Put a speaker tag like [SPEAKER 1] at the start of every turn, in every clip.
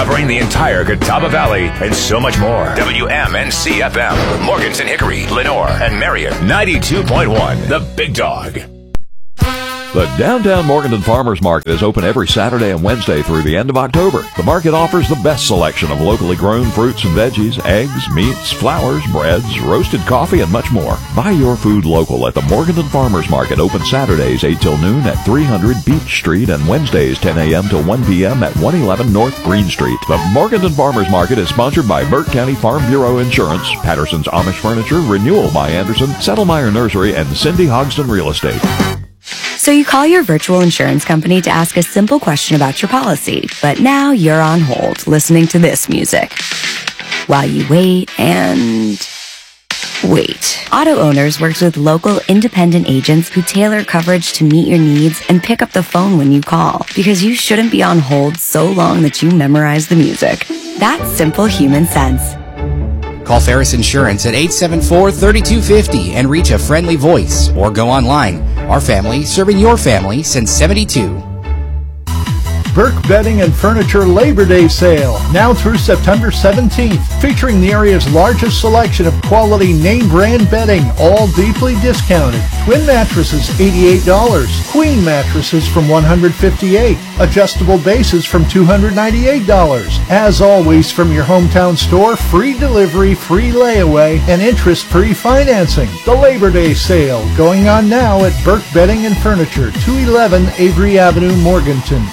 [SPEAKER 1] covering the entire Catawba Valley and so much more. WMNC-FM, Morganton, Hickory, Lenore, and Marion. 92.1, The Big Dog.
[SPEAKER 2] The Downtown Morganton Farmers Market is open every Saturday and Wednesday through the end of October. The market offers the best selection of locally grown fruits and veggies, eggs, meats, flours, breads, roasted coffee, and much more. Buy your food local at the Morganton Farmers Market, open Saturdays 8 till noon at 300 Beach Street and Wednesdays 10 a.m. to 1 p.m. at 111 North Green Street. The Morganton Farmers Market is sponsored by Burke County Farm Bureau Insurance, Patterson's Amish Furniture, Renewal by Anderson, Settlemyer Nursery, and Cindy Hogston Real Estate.
[SPEAKER 3] So you call your virtual insurance company to ask a simple question about your policy, but now you're on hold listening to this music while you wait and wait. Auto Owners works with local independent agents who tailor coverage to meet your needs and pick up the phone when you call, because you shouldn't be on hold so long that you memorize the music. That's simple human sense.
[SPEAKER 4] Call Ferris Insurance at 874-3250 and reach a friendly voice, or go online. Our family serving your family since 72.
[SPEAKER 5] Burke Bedding and Furniture Labor Day Sale, now through September 17th, featuring the area's largest selection of quality name brand bedding, all deeply discounted. Twin mattresses, $88. Queen mattresses from $158. Adjustable bases from $298. As always, from your hometown store, free delivery, free layaway, and interest-free financing. The Labor Day Sale, going on now at Burke Bedding and Furniture, 211 Avery Avenue, Morganton.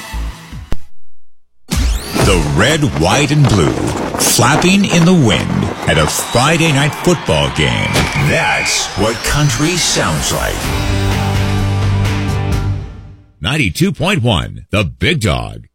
[SPEAKER 1] The red, white, and blue, flapping in the wind at a Friday night football game. That's what country sounds like. 92.1, The Big Dog.